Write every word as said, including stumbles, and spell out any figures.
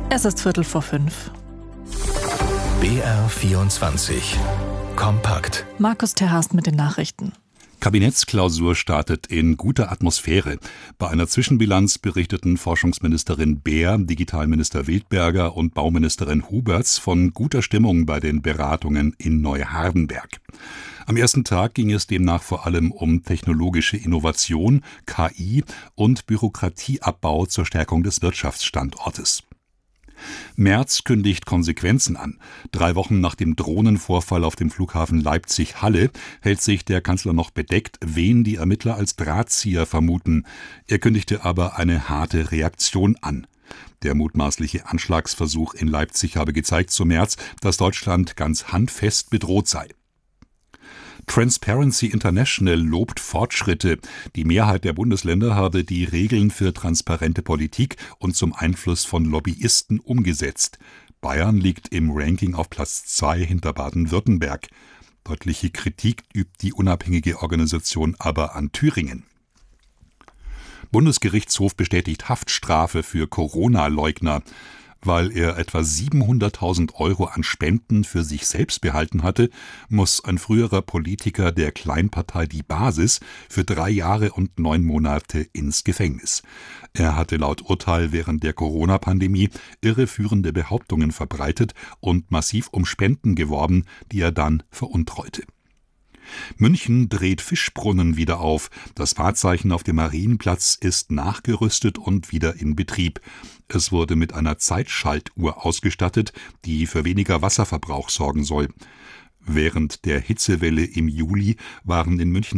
Es ist Viertel vor fünf. B R vierundzwanzig Kompakt. Markus Terhast mit den Nachrichten. Kabinettsklausur startet in guter Atmosphäre. Bei einer Zwischenbilanz berichteten Forschungsministerin Beer, Digitalminister Wildberger und Bauministerin Huberts von guter Stimmung bei den Beratungen in Neuhardenberg. Am ersten Tag ging es demnach vor allem um technologische Innovation, K I und Bürokratieabbau zur Stärkung des Wirtschaftsstandortes. Merz kündigt Konsequenzen an. Drei Wochen nach dem Drohnenvorfall auf dem Flughafen Leipzig-Halle hält sich der Kanzler noch bedeckt, wen die Ermittler als Drahtzieher vermuten. Er kündigte aber eine harte Reaktion an. Der mutmaßliche Anschlagsversuch in Leipzig habe gezeigt, so Merz, dass Deutschland ganz handfest bedroht sei. Transparency International lobt Fortschritte. Die Mehrheit der Bundesländer habe die Regeln für transparente Politik und zum Einfluss von Lobbyisten umgesetzt. Bayern liegt im Ranking auf Platz zwei hinter Baden-Württemberg. Deutliche Kritik übt die unabhängige Organisation aber an Thüringen. Bundesgerichtshof bestätigt Haftstrafe für Corona-Leugner. Weil er etwa siebenhunderttausend Euro an Spenden für sich selbst behalten hatte, muss ein früherer Politiker der Kleinpartei Die Basis für drei Jahre und neun Monate ins Gefängnis. Er hatte laut Urteil während der Corona-Pandemie irreführende Behauptungen verbreitet und massiv um Spenden geworben, die er dann veruntreute. München dreht Fischbrunnen wieder auf. Das Wahrzeichen auf dem Marienplatz ist nachgerüstet und wieder in Betrieb. Es wurde mit einer Zeitschaltuhr ausgestattet, die für weniger Wasserverbrauch sorgen soll. Während der Hitzewelle im Juli waren in München